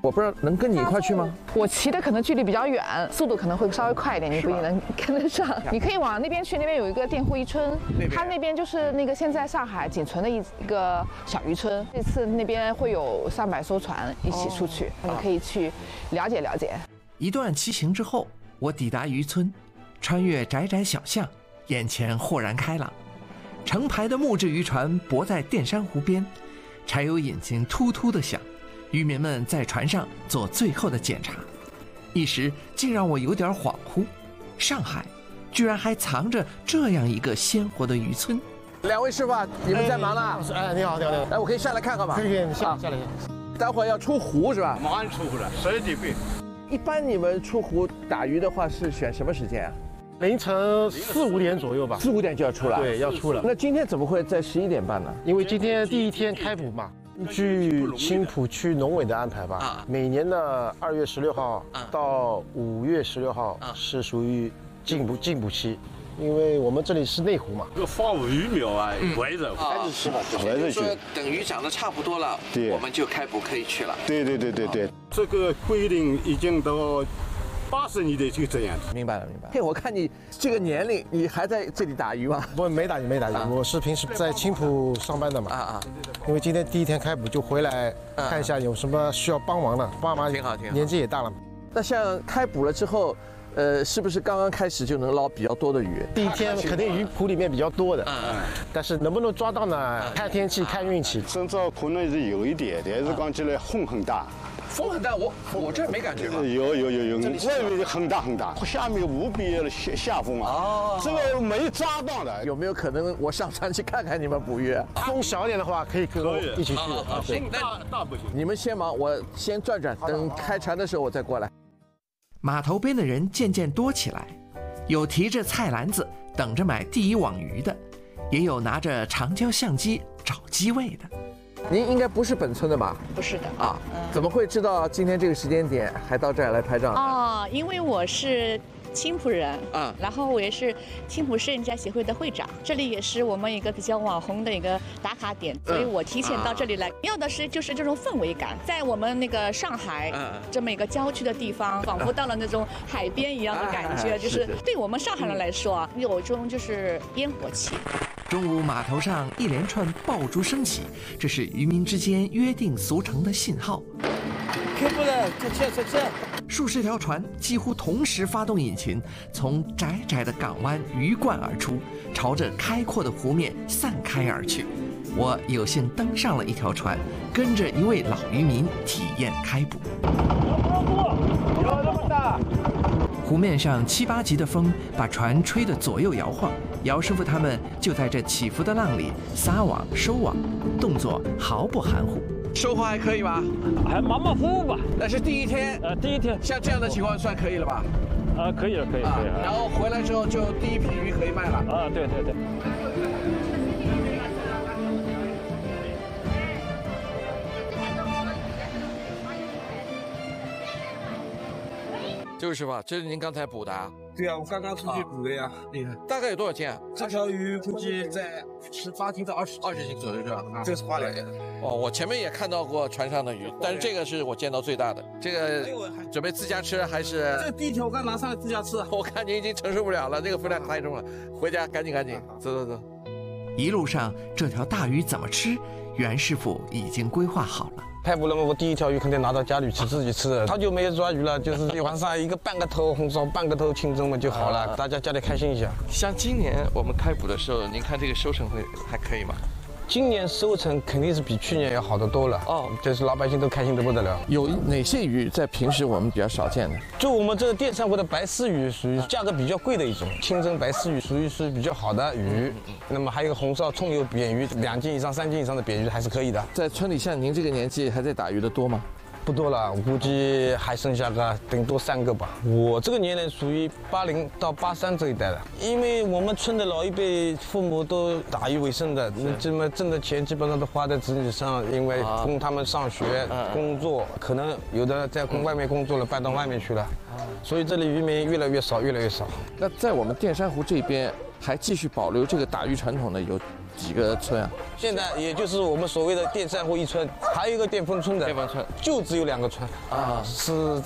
我不知道能跟你一块去吗？ 我骑的可能距离比较远，速度可能会稍微快一点，你不一定能跟得上。你可以往那边去，那边有一个佃户渔村，它那边就是那个现在上海仅存的一个小渔村。这次那边会有300艘船一起出去，你可以去了解了解。 一段骑行之后，我抵达渔村，穿越窄窄小巷，眼前豁然开朗。成排的木质渔船泊在淀山湖边，柴油引擎突突地响。渔民们在船上做最后的检查，一时竟让我有点恍惚。上海居然还藏着这样一个鲜活的渔村。 两位师傅啊，你们在忙呢？ 哎，你好，你好，你好。 哎，我可以下来看看吗？ 可以，你下来。 待会儿要出湖是吧？ 马上出湖了，12点半。 一般你们出湖打鱼的话是选什么时间啊？ 凌晨4、5点左右吧。 4、5点就要出了。 对，要出了。 那今天怎么会在11点半呢？ 因为今天第一天开捕嘛。据青浦区农委的安排吧，每年的2月16号到5月16号是属于禁捕期，因为我们这里是内湖嘛。 这个放鱼苗啊，围着开始吃吧， 也就是说等鱼长得差不多了， 对， 我们就开捕可以去了。 对。这个规定已经到80年代就这样子。 明白了。嘿，我看你这个年龄，你还在这里打鱼吗？ 不，没打鱼。我是平时在青浦上班的嘛。因为今天第一天开捕，就回来看一下有什么需要帮忙的。爸妈挺好，年纪也大了嘛。 那像开捕了之后，是不是刚刚开始就能捞比较多的鱼？ 第一天肯定鱼谱里面比较多的，但是能不能抓到呢？看天气，看运气。 甚至可能是有一点，但是讲起来风很大。 风很大，我这没感觉吧？ 有，外面很大，下面无比的下风啊！这个没抓到的， 有没有可能我上船去看看你们捕鱼？ 风小一点的话，可以跟我一起去。 风大不行。 你们先忙，我先转，等开船的时候我再过来。 码头边的人渐渐多起来，有提着菜篮子等着买第一网鱼的，也有拿着长焦相机找机位的。 您应该不是本村的吧？ 不是的啊，怎么会知道今天这个时间点还到这儿来拍照？ 哦，因为我是青浦人啊，然后我也是青浦摄影家协会的会长，这里也是我们一个比较网红的一个打卡点，所以我提前到这里来，要的是就是这种氛围感，在我们那个上海这么一个郊区的地方，仿佛到了那种海边一样的感觉，就是对我们上海人来说啊，有一种就是烟火气。 中午码头上一连串爆竹升起，这是渔民之间约定俗成的信号。 开不了，这。 数十条船几乎同时发动引擎，从窄窄的港湾鱼贯而出，朝着开阔的湖面散开而去。我有幸登上了一条船，跟着一位老渔民体验开捕。 有那么大！ 湖面上7、8级的风把船吹得左右摇晃，姚师傅他们就在这起伏的浪里撒网收网，动作毫不含糊。 收获还可以吧？ 还马马虎虎吧。 那是第一天。 第一天。 像这样的情况算可以了吧？ 可以了。 然后回来之后就第一批鱼可以卖了。 对。 这位师傅，这是您刚才捕的啊？ 对啊，我刚刚出去捕的呀。 厉害。大概有多少斤啊？ 这条鱼估计在18斤到20斤左右，是吧？这个是花鲢。 我前面也看到过船上的鱼，但是这个是我见到最大的。这个准备自家吃还是？ 这第一条我刚拿上来自家吃。 我看您已经承受不了了，这个分量太重了，回家赶紧，走。 一路上这条大鱼怎么吃，袁师傅已经规划好了。 开捕了嘛，我第一条鱼肯定拿到家里去自己吃。好久没有抓鱼了，就是晚上半个头红烧，半个头清蒸嘛就好了，大家家里开心一下。 像今年我们开捕的时候，您看这个收成还可以吗？ 今年收成肯定是比去年要好得多了就是老百姓都开心得不得了。 有哪些鱼在平时我们比较少见的？ 就我们这个淀山湖的白丝鱼属于价格比较贵的一种，清蒸白丝鱼属于是比较好的鱼。那么还有红烧葱油扁鱼，2斤以上、3斤以上的扁鱼还是可以的。 在村里像您这个年纪还在打鱼的多吗？ 不多了，我估计还剩下个顶多3个吧。我这个年龄属于80到83这一代的，因为我们村的老一辈父母都打鱼为生的，那这么挣的钱基本上都花在子女上，因为供他们上学、工作，可能有的在外面工作了，搬到外面去了，所以这里渔民越来越少。 那在我们淀山湖这边， 还继续保留这个打鱼传统的有几个村啊？ 现在也就是我们所谓的淀山湖一村，还有一个淀丰村的， 淀丰村就只有2个村啊，是。